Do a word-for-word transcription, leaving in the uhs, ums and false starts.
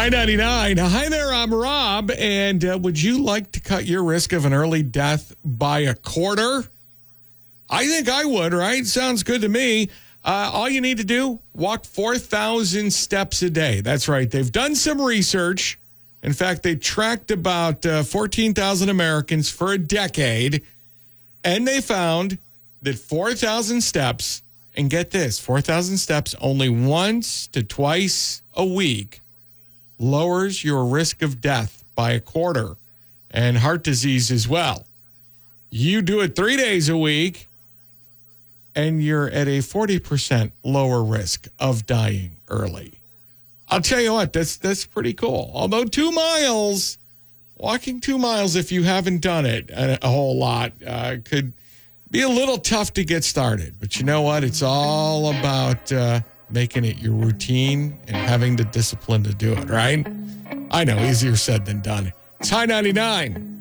High ninety-nine. Hi there, I'm Rob. And uh, would you like to cut your risk of an early death by a quarter? I think I would, right? Sounds good to me. Uh, all you need to do, walk four thousand steps a day. That's right. They've done some research. In fact, they tracked about uh, fourteen thousand Americans for a decade, and they found that four thousand steps, and get this, four thousand steps only once to twice a week lowers your risk of death by a quarter and heart disease as well. You do it three days a week, and you're at a forty percent lower risk of dying early. I'll tell you what, that's that's pretty cool. Although two miles, walking two miles if you haven't done it a, a whole lot, uh, could be a little tough to get started. But you know what? It's all about uh, making it your routine and having the discipline to do it, right? I know, easier said than done. It's High ninety-nine.